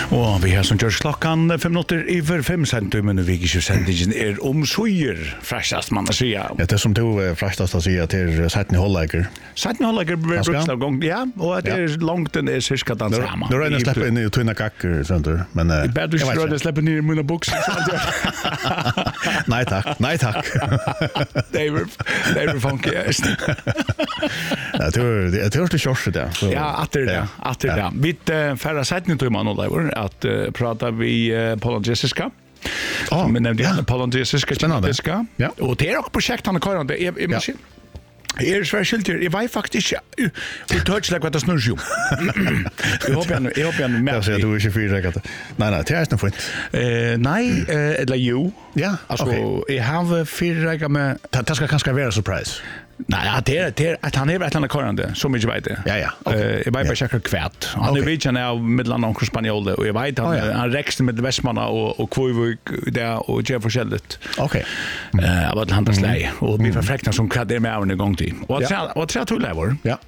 Og vi har som gjørs klokken 5 minutter over 5 centimer, vi ikke sendingen suier, frestast man å si. Ja, det som du frestast å si til setten i holdleger. Setten i holdleger blir brukt av gang, ja, og det langt den cirka den samme. Du regner å slippe inn i tunna kakker, men jeg vet du ikke å slippe inn i mine bukser. Nei takk. Det er funky, ja, det er det kjørste det. Ja, atter det. Vi færre setten i tunna nå, at prata vi Polonesiska. Men nämnde Polonesiska. Spännande. Ja. Och det är också projekt han kan det är maskin. Särskilt jag var faktiskt vi touchlag vad det snurrar ju. Jag hoppas med. Jag ser du är ju fyra. Nej, det är inte fint. Nej, eller ju. Ja, alltså jag har fyra med det ska kanske vara surprise. Nej, det är att han är ett annat karande så mycket vet det. Ja. Jag bara checkar kvärt. Han är vidjan av mellan onkel spanjol och jag vet han räkste med Västmanna och Kvövik där och Jeff Forsellet. Okej. Aber han das lei och vi förfräknar som kvart det med en gång till. Och tror du lever? Ja.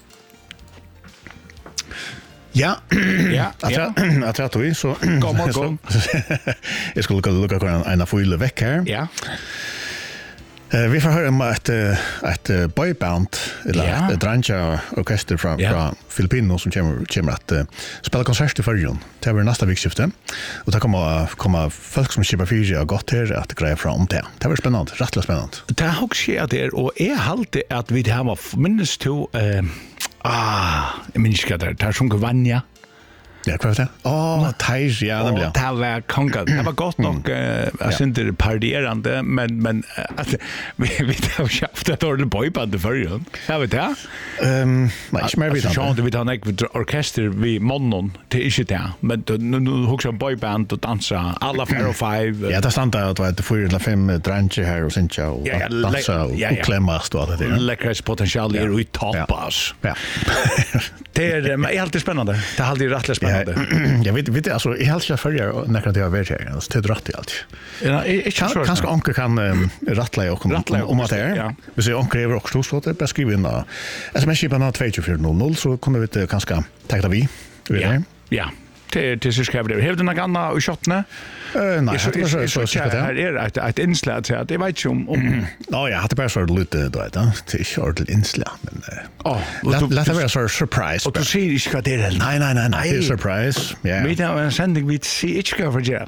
Ja. Jag tror vi så. Kom. Jag skulle lucka på en full veck här. Ja. Vi får höra om ett boyband eller ett dranja orkester från Filippinerna som kommer att spela konsert i förrjun. Det var nästa vikskifte. Och det kommer folk som kipar fyra och gott här att greja fram det. Det var spännande, rättligt spännande. Det har också det och är alltid att vi har minst till jag minns inte det här som Vanja. Ja, vad var det? Thais, ja, nämligen. Det var konkat. Det var gott nog, jag syns inte partierande, men att vi har köpt ett ordentligt boyband i förrjun. Jag vet det. Nej, inte mer vidare. Så vi tar ett orkester vid Monnon till inte det. Men nu huxar boyband och dansa alla 4 och 5. Ja, det stannar att det är 4 eller 5 dranger här och synja och dansa och klämmast och allt det där. Läckras potential är i toppas. Ja. Det är alltid spännande. Det är alltid rätt spännande. Jag vet alltså i helt jag följer när det har varit här så det rätt i allt. Ja, kanske onkel kan rattla och om att det är. Vi ser onkel över också så det bara skriva in SMS-skipan 2400 så kommer vi kanske ta vi. Ja. Till så skriver det. Har du några andra och shotna? Nej, så här är ett inslag till att det vet ju om. Ja, jag hade bara så lite då det är ordentligt inslag men låt det vara så surprise. Och du ser inte vad det är. Nej, det är surprise. Ja. Vi har en sändning vi ser inte ska för det.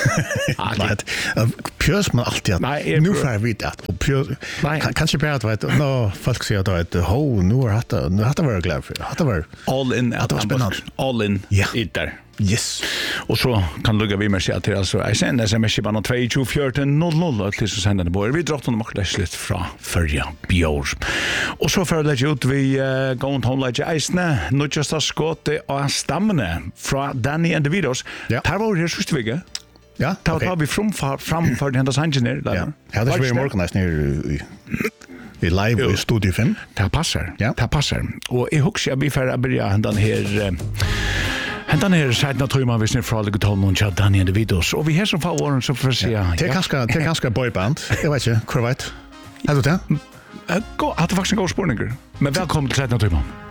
Pjörs man alltid att nu får vi det och pjörs kanske bara att vet folk säger att det nu har det varit glad för. Det var all in att det var spännande. All in där. Yes. Och så kan lugga vi med sig till alltså jag sänder SMS på 22400 till så sänder det bara vi drar honom också lite från förra björ. Och så för att ut vi gå och hålla i isne nu just att skotte och stammarna från Danny and the Vidos. Där var det just vi. Ja, det var vi framför den där engineer där. Ja, det är organiserat ner i live i Studio 5. Det passar. Och jag huxar vi för att börja den här Hentan sedan tror man visst från det tal någon chat Danny and the Vidos. Och vi har som favoriet så för sig. Det är ganska boyband. Jag vet inte, hur vet. Har du det? Att det faktiskt går spårningar. Men välkommen till sedan tror man.